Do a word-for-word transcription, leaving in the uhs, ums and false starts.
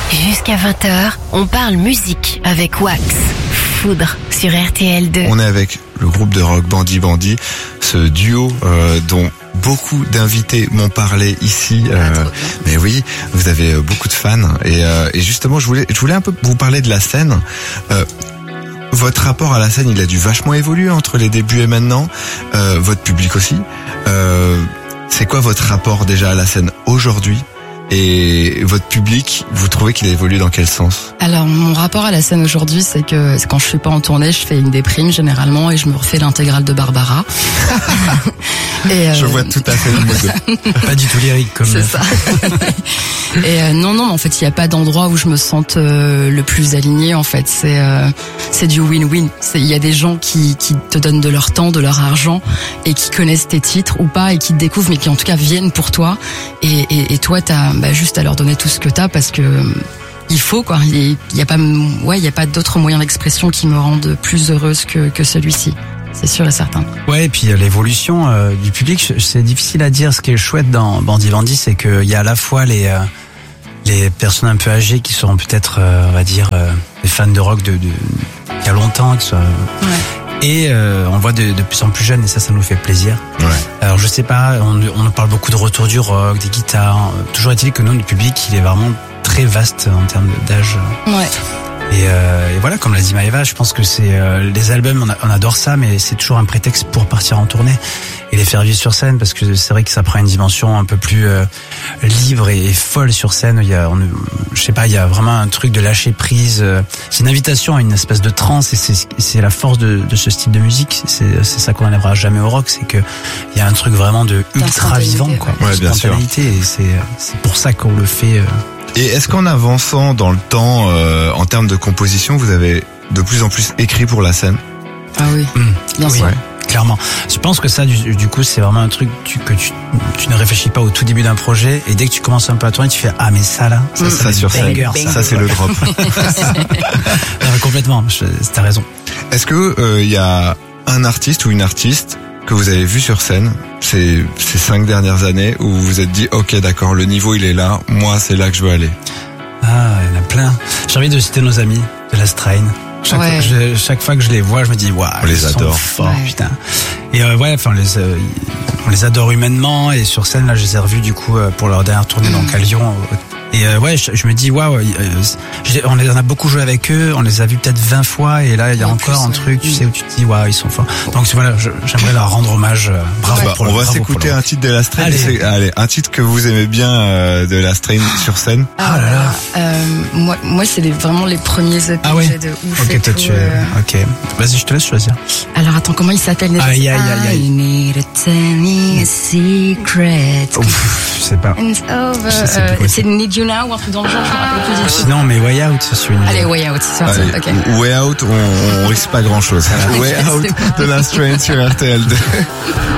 Jusqu'à vingt heures, on parle musique avec Wax. Foudre sur R T L deux. On est avec le groupe de rock Bandi Bandi, ce duo euh, dont beaucoup d'invités m'ont parlé ici. Euh, mais oui, vous avez beaucoup de fans et, euh, et justement, je voulais, je voulais un peu vous parler de la scène. Euh, votre rapport à la scène, il a dû vachement évoluer entre les débuts et maintenant. Euh, votre public aussi. Euh, c'est quoi votre rapport déjà à la scène aujourd'hui? Et votre public, vous trouvez qu'il a évolué dans quel sens? Alors, mon rapport à la scène aujourd'hui, c'est que quand je suis pas en tournée, je fais une déprime généralement et je me refais l'intégrale de Barbara. et euh... Je vois tout à fait le mode. Pas du tout lyrique comme. C'est ça. et euh, non, non, mais en fait, il y a pas d'endroit où je me sente euh, le plus alignée. En fait, c'est euh, c'est du win-win. Il y a des gens qui qui te donnent de leur temps, de leur argent et qui connaissent tes titres ou pas et qui te découvrent, mais qui en tout cas viennent pour toi. Et et, et toi, t'as bah, juste à leur donner tout ce que t'as parce que il faut quoi. Il y a pas, ouais, il y a pas d'autres moyens d'expression qui me rendent plus heureuse que que celui-ci. C'est sûr et certain. Ouais, et puis l'évolution euh, du public, c'est difficile à dire. Ce qui est chouette dans Bandi Bandi, c'est qu'il y a à la fois les euh, les personnes un peu âgées qui seront peut-être, euh, on va dire, euh, des fans de rock de, de il y a longtemps, qui soient. Ouais. Et euh, on voit de, de plus en plus jeunes et ça, ça nous fait plaisir. Ouais. Alors je sais pas, on, on nous parle beaucoup de retour du rock, des guitares. Toujours est-il que nous, le public, il est vraiment très vaste en termes d'âge. Ouais. Et, euh, et voilà, comme l'a dit Maëva, je pense que c'est euh, les albums, on, a, on adore ça, mais c'est toujours un prétexte pour partir en tournée et les faire vivre sur scène, parce que c'est vrai que ça prend une dimension un peu plus euh, libre et, et folle sur scène. Il y a, on, je sais pas, il y a vraiment un truc de lâcher prise. C'est une invitation à une espèce de transe, et c'est, c'est la force de, de ce style de musique. C'est, c'est ça qu'on n'enlèvera jamais au rock, c'est que il y a un truc vraiment de ultra vivant, quoi. Ouais, bien sûr. Et c'est, c'est pour ça qu'on le fait. Euh, Et est-ce qu'en avançant dans le temps, euh, en termes de composition, vous avez de plus en plus écrit pour la scène? Ah oui, mmh. bien oui, sûr. Ouais, clairement. Je pense que ça, du, du coup, c'est vraiment un truc tu, que tu, tu ne réfléchis pas au tout début d'un projet, et dès que tu commences un peu à tourner, tu fais ah mais ça là, ça, mmh. ça, ça sur scène, ça, ça c'est le drop. non, complètement, je, t'as raison. Est-ce que il euh, y a un artiste ou une artiste que vous avez vu sur scène ces, ces cinq dernières années où vous vous êtes dit ok d'accord, le niveau il est là, moi c'est là que je veux aller? Ah, il y en a plein. J'ai envie de citer nos amis de la Strain. Chaque, ouais. fois, je, chaque fois que je les vois, je me dis waouh, on les adore. Forts, ouais. Putain. Et euh, ouais, enfin, on les, euh, on les adore humainement, et sur scène là, je les ai revus du coup pour leur dernière tournée mmh. donc à Lyon. Et euh, ouais, je, je me dis waouh, euh, on, les, on a beaucoup joué avec eux, on les a vus peut-être vingt fois, et là il y a en encore plus, un truc, euh, tu sais, où tu te dis waouh, ils sont forts. Donc voilà, je, j'aimerais leur rendre hommage. Euh, bravo. Bah, pour on le, va bravo s'écouter un titre de la Strain. Allez. Allez, un titre que vous aimez bien euh, de la Strain sur scène. Ah, oh là là. Euh, moi, moi, c'est les, vraiment les premiers E P ah ouais. de ouf. Ok, et toi tout, tu. euh... Ok. Vas-y, je te laisse choisir. Alors attends, comment il s'appelle déjà? Aïe aïe aïe aïe. I need to tell me a secret. Ouf, je sais pas. And it's over. Je sais Euh, plus c'est Need You Now ou un truc dans le genre. Je me rappelle plus du tout. Sinon, mais Way Out, c'est celui. Allez, Way Out, c'est ça. Allez, Ok. Way Out, on, on risque pas grand chose. Way Out de la Strain sur R T L deux.